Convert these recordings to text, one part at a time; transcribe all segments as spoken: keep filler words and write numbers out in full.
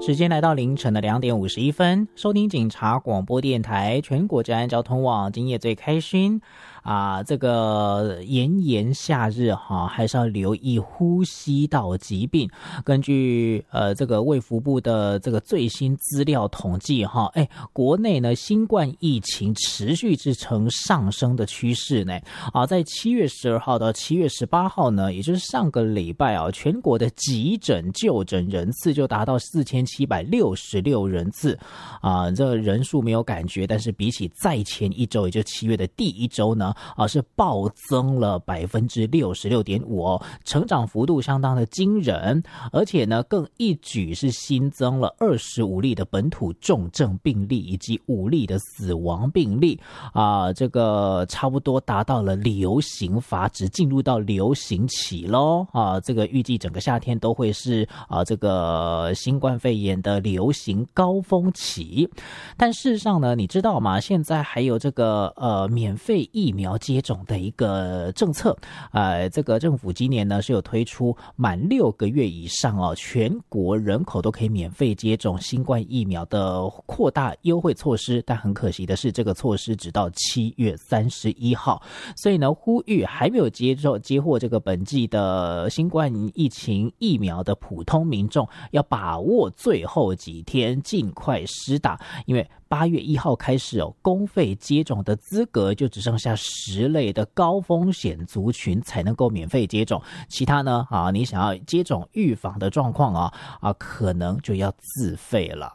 时间来到凌晨的两点五十一分，收听警察广播电台全国治安交通网，今夜最开心啊！这个炎炎夏日哈、啊，还是要留意呼吸道疾病。根据呃这个卫福部的这个最新资料统计哈，哎，国内呢新冠疫情持续是呈上升的趋势呢。啊，在七月十二号到七月十八号呢，也就是上个礼拜啊，全国的急诊就诊人次就达到四千七百六十六人次啊，这个人数没有感觉，但是比起再前一周，也就七月的第一周呢。啊，是暴增了百分之六十六点五哦，成长幅度相当的惊人，而且呢，更一举是新增了二十五例的本土重症病例，以及五例的死亡病例啊，这个差不多达到了流行阀值，进入到流行期喽啊，这个预计整个夏天都会是啊这个新冠肺炎的流行高峰期，但事实上呢，你知道吗？现在还有这个呃免费疫苗接种的一个政策，呃，这个政府今年呢是有推出满六个月以上哦，全国人口都可以免费接种新冠疫苗的扩大优惠措施，但很可惜的是，这个措施直到七月三十一号，所以呢，呼吁还没有接受接获这个本季的新冠疫情疫苗的普通民众，要把握最后几天，尽快施打，因为八月一号开始哦，公费接种的资格就只剩下十类的高风险族群才能够免费接种，其他呢啊，你想要接种预防的状况啊啊，可能就要自费了。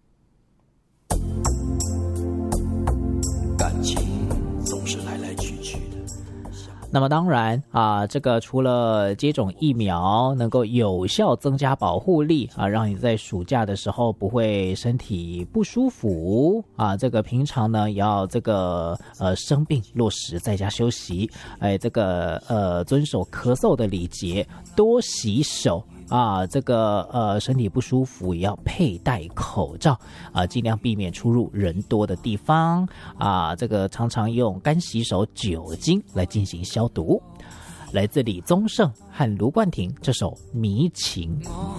感情总是来来去去的。 那么当然啊，这个除了接种疫苗能够有效增加保护力啊，让你在暑假的时候不会身体不舒服啊，这个平常呢也要这个呃生病落实在家休息，哎，这个呃遵守咳嗽的礼节，多洗手。啊，这个呃身体不舒服也要佩戴口罩啊，尽量避免出入人多的地方啊。这个常常用干洗手、酒精来进行消毒。来自李宗盛和卢冠廷这首《迷情》。